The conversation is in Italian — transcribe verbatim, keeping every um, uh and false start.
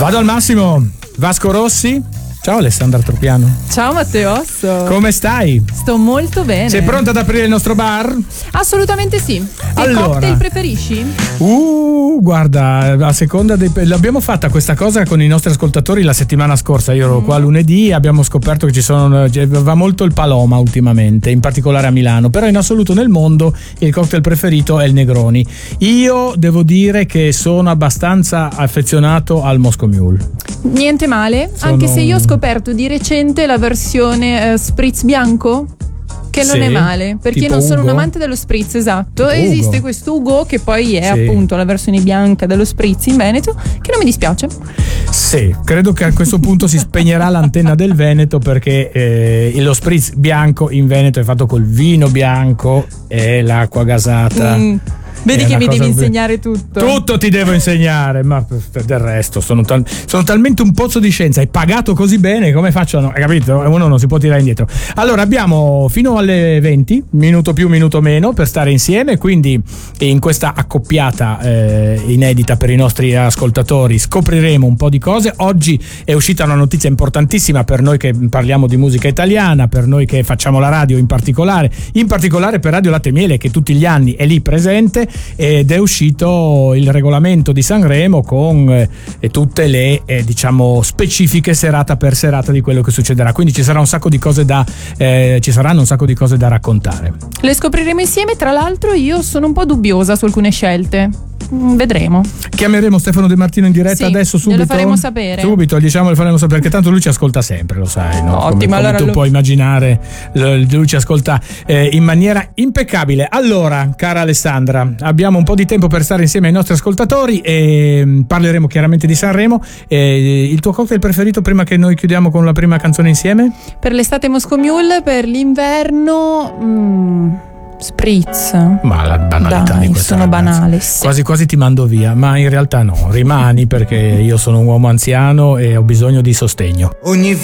Vado al massimo. Vasco Rossi. Ciao Alessandra Tropiano. Ciao Matteo Osso. Come stai? Sto molto bene. Sei pronta ad aprire il nostro bar? Assolutamente sì. Che allora, cocktail preferisci? Uh, guarda, a seconda dei... L'abbiamo fatta questa cosa con i nostri ascoltatori la settimana scorsa. Io ero mm. qua lunedì e abbiamo scoperto che ci sono... va molto il Paloma ultimamente, in particolare a Milano. Però in assoluto nel mondo il cocktail preferito è il Negroni. Io devo dire che sono abbastanza affezionato al Moscow Mule. Niente male, sono... anche se io ho scoperto di recente la versione uh, spritz bianco, che non sì, è male, perché io non Ugo. sono un amante dello spritz, esatto. Tipo esiste Ugo. questo Ugo che poi è sì. appunto la versione bianca dello spritz in Veneto, che non mi dispiace. Sì, credo che a questo punto si spegnerà l'antenna del Veneto, perché eh, lo spritz bianco in Veneto è fatto col vino bianco e l'acqua gasata. Mm. Vedi è che mi devi cosa... insegnare tutto. Tutto ti devo insegnare, ma del resto sono, tal... sono talmente un pozzo di scienza. Hai pagato così bene, come faccio a no... Hai capito? Uno non si può tirare indietro. Allora abbiamo fino alle venti, minuto più, minuto meno, per stare insieme. Quindi in questa accoppiata eh, inedita per i nostri ascoltatori scopriremo un po' di cose. Oggi è uscita una notizia importantissima per noi che parliamo di musica italiana, per noi che facciamo la radio in particolare, in particolare per Radio Latte e Miele, che tutti gli anni è lì presente. Ed è uscito il regolamento di Sanremo con eh, tutte le eh, diciamo specifiche serata per serata di quello che succederà, quindi ci sarà un sacco di cose da eh, ci saranno un sacco di cose da raccontare. Le scopriremo insieme. Tra l'altro io sono un po' dubbiosa su alcune scelte. Vedremo. Chiameremo Stefano De Martino in diretta, sì, adesso subito. Lo faremo sapere. Subito, diciamo, lo faremo sapere, perché tanto lui ci ascolta sempre, lo sai, no? Ottimo, come, come allora tu lo... puoi immaginare, lui ci ascolta eh, in maniera impeccabile. Allora, cara Alessandra, abbiamo un po' di tempo per stare insieme ai nostri ascoltatori e parleremo chiaramente di Sanremo. Eh, il tuo cocktail preferito prima che noi chiudiamo con la prima canzone insieme? Per l'estate Moscow Mule, per l'inverno mm. Spritz. Ma la banalità Dai, di questa sono ragazza. banale, sì. Quasi quasi ti mando via, ma in realtà no, rimani perché io sono un uomo anziano e ho bisogno di sostegno. Ogni